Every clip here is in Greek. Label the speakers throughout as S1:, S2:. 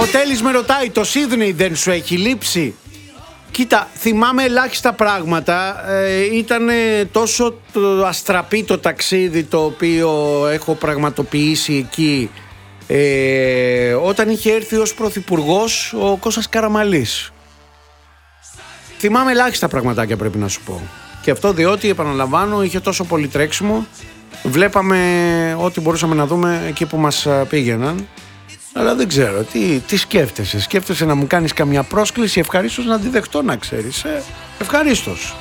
S1: Τέλης με ρωτάει, το Σίδνεϊ δεν σου έχει λείψει? Κοίτα, θυμάμαι ελάχιστα πράγματα. Ήταν τόσο αστραπή το ταξίδι το οποίο έχω πραγματοποιήσει εκεί, όταν είχε έρθει ως πρωθυπουργός ο Κώστας Καραμαλής. Θυμάμαι ελάχιστα πραγματάκια, πρέπει να σου πω. Και αυτό διότι, επαναλαμβάνω, είχε τόσο πολύ τρέξιμο. Βλέπαμε ό,τι μπορούσαμε να δούμε εκεί που μας πήγαιναν. Αλλά δεν ξέρω, τι σκέφτεσαι? Σκέφτεσαι να μου κάνεις καμιά πρόσκληση? Ευχαρίστως να τη δεχτώ, να ξέρεις. Ευχαρίστως.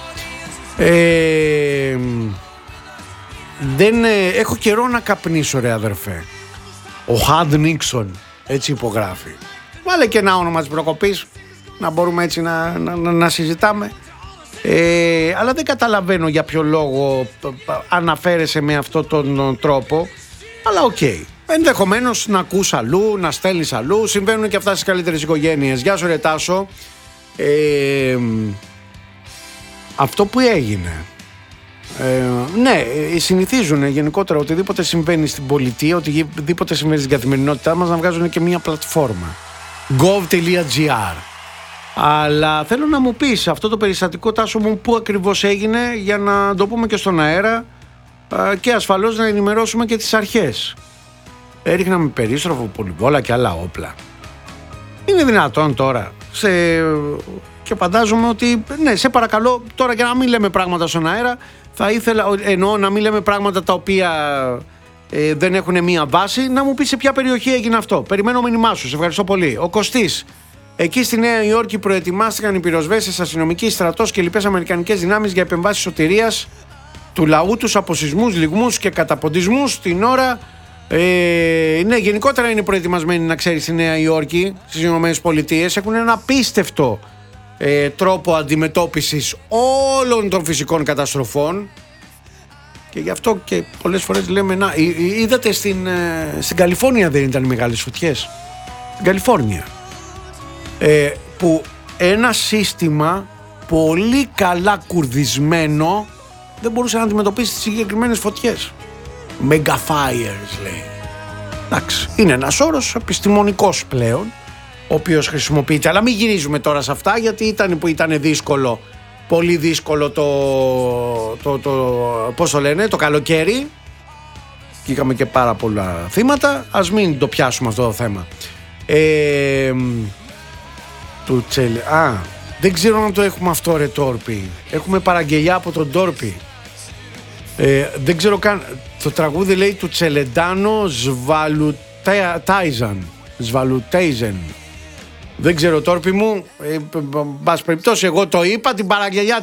S1: Έχω καιρό να καπνίσω, ρε αδερφέ. Ο Χαντ Νίξον έτσι υπογράφει. Βάλε και ένα όνομα της προκοπής, να μπορούμε έτσι να συζητάμε. Αλλά δεν καταλαβαίνω για ποιο λόγο αναφέρεσαι με αυτόν τον τρόπο. Αλλά οκ. Ενδεχομένως να ακούς αλλού, να στέλνεις αλλού. Συμβαίνουν και αυτά στις καλύτερες οικογένειες. Γεια σου ρε Τάσο. Αυτό που έγινε, ναι, συνηθίζουν γενικότερα οτιδήποτε συμβαίνει στην πολιτεία, οτιδήποτε συμβαίνει στην καθημερινότητά μας, να βγάζουν και μια πλατφόρμα gov.gr. Αλλά θέλω να μου πεις αυτό το περιστατικό, Τάσο μου, πού ακριβώς έγινε, για να το πούμε και στον αέρα και ασφαλώς να ενημερώσουμε και τις αρχές. Έριχναμε περίστροφο, πολυβόλα και άλλα όπλα. Είναι δυνατόν τώρα? Και φαντάζομαι ότι, ναι, σε παρακαλώ τώρα, για να μην λέμε πράγματα στον αέρα, θα ήθελα, εννοώ να μην λέμε πράγματα τα οποία δεν έχουν μία βάση, να μου πεις σε ποια περιοχή έγινε αυτό. Περιμένω μήνυμά σου, σε ευχαριστώ πολύ. Ο Κωστής. Εκεί στη Νέα Υόρκη προετοιμάστηκαν οι πυροσβέστες, αστυνομικοί, στρατός και λοιπές αμερικανικές δυνάμεις για επεμβάσεις σωτηρίας του λαού τους από σεισμούς, λιγμούς και καταποντισμούς την ώρα. Ναι, γενικότερα είναι προετοιμασμένοι, να ξέρεις, στη Νέα Υόρκη, στις Ηνωμένες Πολιτείες. Έχουν ένα απίστευτο τρόπο αντιμετώπισης όλων των φυσικών καταστροφών. Και γι' αυτό και πολλές φορές λέμε, να, είδατε στην Καλιφόρνια δεν ήταν οι μεγάλες φωτιές? Στην Καλιφόρνια. Που ένα σύστημα πολύ καλά κουρδισμένο δεν μπορούσε να αντιμετωπίσει τις συγκεκριμένες φωτιές. Mega fires, λέει. Εντάξει, είναι ένας όρος επιστημονικός πλέον, ο οποίος χρησιμοποιείται. Αλλά μην γυρίζουμε τώρα σε αυτά, γιατί ήταν δύσκολο, πολύ δύσκολο πώς το λένε, το καλοκαίρι. Και είχαμε και πάρα πολλά θύματα. Ας μην το πιάσουμε αυτό το θέμα. Δεν ξέρω αν το έχουμε αυτό, ρε Τόρπι. Έχουμε παραγγελιά από τον Τόρπι. Δεν ξέρω καν. Το τραγούδι λέει του Τσελεντάνο Σβαλουτέιζεν. Δεν ξέρω, Τόρπι μου. Μπας περιπτώσει, εγώ το είπα, την παραγγελιά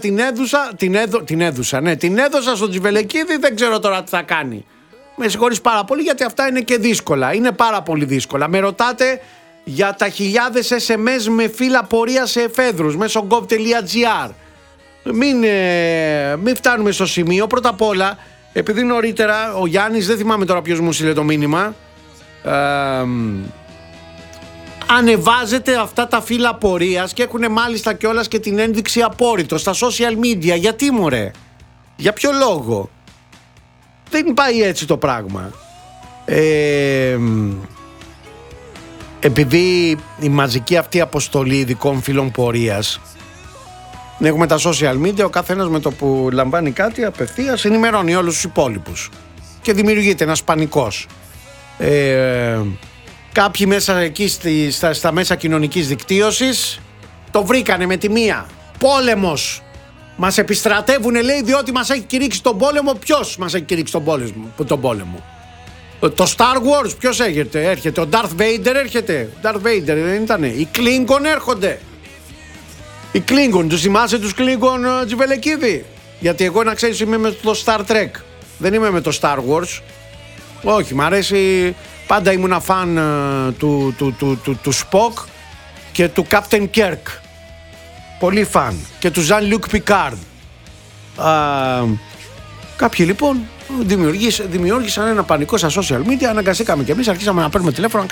S1: την έδωσα στον Τζιβελεκίδη. Δεν ξέρω τώρα τι θα κάνει. Με συγχωρείς πάρα πολύ, γιατί αυτά είναι και δύσκολα. Είναι πάρα πολύ δύσκολα. Με ρωτάτε για τα χιλιάδες SMS με φύλλα πορεία σε εφέδρους μέσω gov.gr. Μην φτάνουμε στο σημείο. Πρώτα απ' όλα, επειδή νωρίτερα ο Γιάννης, δεν θυμάμαι τώρα ποιος μου στείλε το μήνυμα, ανεβάζετε αυτά τα φύλλα πορείας και έχουν μάλιστα κιόλας και την ένδειξη απόρριτο στα social media. Γιατί, μωρέ? Για ποιο λόγο? Δεν πάει έτσι το πράγμα. Επειδή η μαζική αυτή αποστολή ειδικών φύλων πορείας, έχουμε τα social media, ο καθένας με το που λαμβάνει κάτι απευθείας ενημερώνει όλους τους υπόλοιπους και δημιουργείται ένας πανικός. Κάποιοι μέσα εκεί στα μέσα κοινωνικής δικτύωσης το βρήκανε με τη μία. Πόλεμος! Μας επιστρατεύουνε, λέει, διότι μας έχει κηρύξει τον πόλεμο. Ποιος μας έχει κηρύξει τον πόλεμο? Το Star Wars, ποιος έρχεται? Ο Darth Vader έρχεται? Darth Vader δεν ήτανε? Οι Klingon έρχονται. Οι Klingon, τους θυμάσαι τους Klingon, Τζιβελεκίδη? Γιατί εγώ, να ξέρεις, είμαι με το Star Trek. Δεν είμαι με το Star Wars. Όχι, μ' αρέσει. Πάντα ήμουν φαν του Spock και του Captain Kirk. Πολύ φαν. Και του Jean-Luc Picard. Κάποιοι λοιπόν δημιούργησαν ένα πανικό στα social media. Αναγκαστήκαμε κι εμείς, αρχίσαμε να παίρνουμε τηλέφωνο.